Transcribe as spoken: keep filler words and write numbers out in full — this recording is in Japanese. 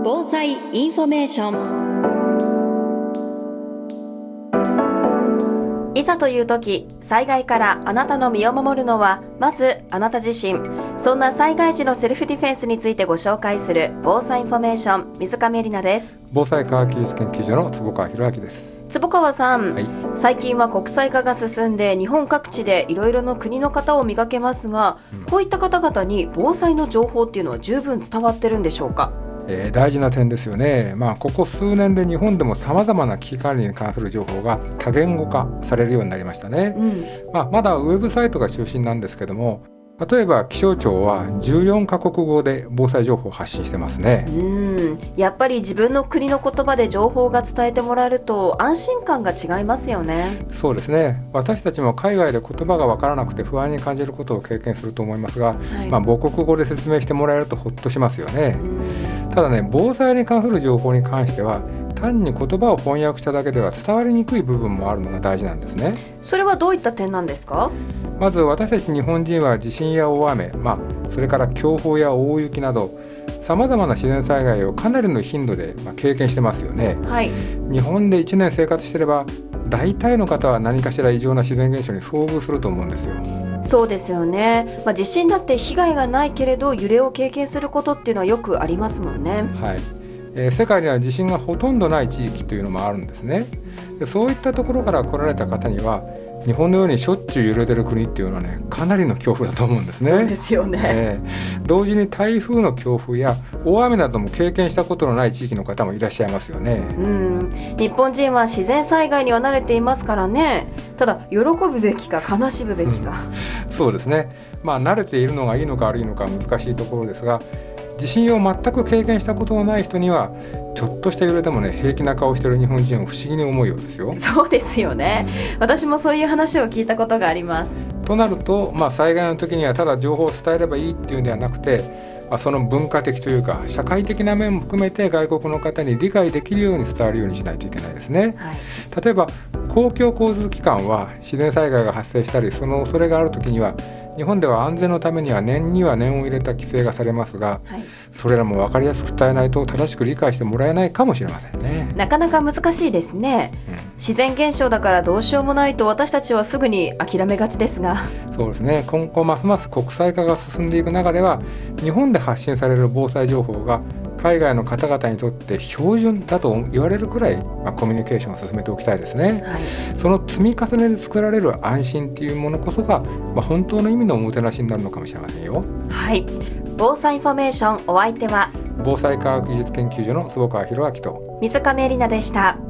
防災インフォメーション。いざという時、災害からあなたの身を守るのはまずあなた自身。そんな災害時のセルフディフェンスについてご紹介する防災インフォメーション、水上絵里奈です。 防災科学技術研究所の坪川博明です。 坪川さん、 はい、 最近は国際化が進んで日本各地でいろいろな国の方を見かけますが、うん、こういった方々に防災の情報っていうのは十分伝わってるんでしょうか？ えー、大事な点ですよね。まあ、ここ数年で日本でもさまざまな危機管理に関する情報が多言語化されるようになりましたね。うんまあ、まだウェブサイトが中心なんですけども、例えば気象庁はじゅうよんカ国語で防災情報を発信してますね。 うんやっぱり自分の国の言葉で情報が伝えてもらえると安心感が違いますよね。 そうですね。私たちも海外で言葉が分からなくて不安に感じることを経験すると思いますが、はいまあ、母国語で説明してもらえるとほっとしますよね。ただね、防災に関する情報に関しては単に言葉を翻訳しただけでは伝わりにくい部分もあるのが大事なんですね。 それはどういった点なんですか？ まず私たち日本人は地震や大雨、まあ、それから強風や大雪などさまざまな自然災害をかなりの頻度で経験してますよね。はい、日本でいちねん生活してれば大体の方は何かしら異常な自然現象に遭遇すると思うんですよ。 そうですよね、まあ、地震だって被害がないけれど揺れを経験することっていうのはよくありますもんね。 はいえー、世界には地震がほとんどない地域というのもあるんですね。でそういったところから来られた方には日本のようにしょっちゅう揺れてる国っていうのはねかなりの恐怖だと思うんですね。 そうですよね、 えー、同時に台風の強風や大雨なども経験したことのない地域の方もいらっしゃいますよね。 うん日本人は自然災害には慣れていますからね。ただ喜ぶべきか悲しむべきか、 うん、そうですね。まあ慣れているのがいいのか悪いのか難しいところですが、地震を全く経験したことのない人にはちょっとした揺れでもね平気な顔している日本人を不思議に思うようですよ。 そうですよね、うん、私もそういう話を聞いたことがあります。 となると、まあ、災害の時にはただ情報を伝えればいいっていうんではなくて、まあ、その文化的というか社会的な面も含めて外国の方に理解できるように伝わるようにしないといけないですね。はい、例えば公共交通機関は自然災害が発生したりその恐れがある時には日本では安全のためには念には念を入れた規制がされますが、はい、それらも分かりやすく伝えないと正しく理解してもらえないかもしれませんね。 なかなか難しいですね、うん、自然現象だからどうしようもないと私たちはすぐに諦めがちですが。 そうですね。今後ますます国際化が進んでいく中では日本で発信される防災情報が海外の方々にとって標準だと言われるくらい、まあ、コミュニケーションを進めておきたいですね。はい、その積み重ねで作られる安心っていうものこそが、まあ、本当の意味のおもてなしになるのかもしれませんよ。 はい、防災インフォメーション、お相手は防災科学技術研究所の坪川博明と水上絵里奈でした。